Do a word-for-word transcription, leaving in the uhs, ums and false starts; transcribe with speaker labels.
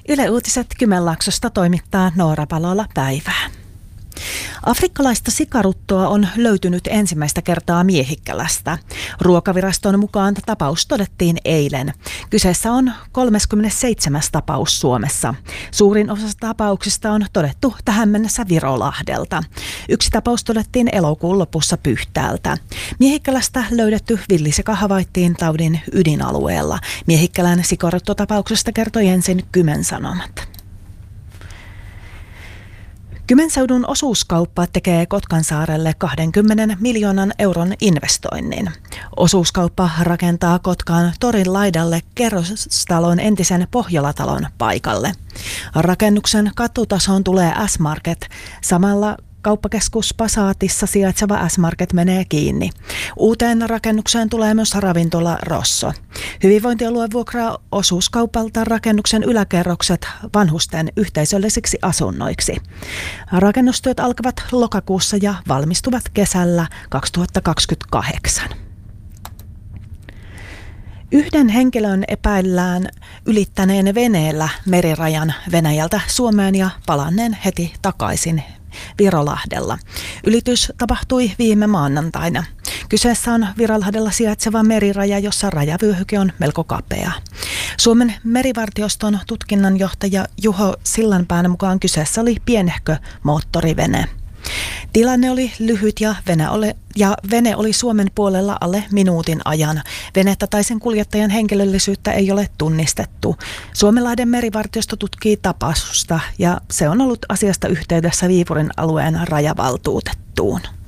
Speaker 1: Yle Uutiset Kymenlaaksosta toimittaa Noora Palola päivää. Afrikkalaista sikaruttoa on löytynyt ensimmäistä kertaa Miehikkälästä. Ruokaviraston mukaan tapaus todettiin eilen. Kyseessä on kolmaskymmenesseitsemäs tapaus Suomessa. Suurin osa tapauksista on todettu tähän mennessä Virolahdelta. Yksi tapaus todettiin elokuun lopussa Pyhtäältä. Miehikkälästä löydetty villisika havaittiin taudin ydinalueella. Miehikkälän sikaruttotapauksesta kertoi ensin Kymen Sanomat. Kymenseudun osuuskauppa tekee Kotkansaarelle kaksikymmentä miljoonan euron investoinnin. Osuuskauppa rakentaa Kotkaan torin laidalle kerrostalon entisen Pohjolatalon paikalle. Rakennuksen katutasoon tulee S-Market. Samalla kauppakeskus Pasaatissa sijaitseva S-Market menee kiinni. Uuteen rakennukseen tulee myös ravintola Rosso. Hyvinvointialue vuokraa osuuskaupalta rakennuksen yläkerrokset vanhusten yhteisöllisiksi asunnoiksi. Rakennustyöt alkavat lokakuussa ja valmistuvat kesällä kaksituhattakaksikymmentäkahdeksan. Yhden henkilön epäillään ylittäneen veneellä merirajan Venäjältä Suomeen ja palanneen heti takaisin Virolahdella. Ylitys tapahtui viime maanantaina. Kyseessä on Virolahdella sijaitseva meriraja, jossa rajavyöhyke on melko kapea. Suomen merivartioston tutkinnanjohtaja Juho Sillanpään mukaan kyseessä oli pienehkö moottorivene. Tilanne oli lyhyt ja vene oli, ja vene oli Suomen puolella alle minuutin ajan. Venettä tai sen kuljettajan henkilöllisyyttä ei ole tunnistettu. Suomenlahden merivartiosto tutkii tapausta ja se on ollut asiasta yhteydessä Viipurin alueen rajavaltuutettuun.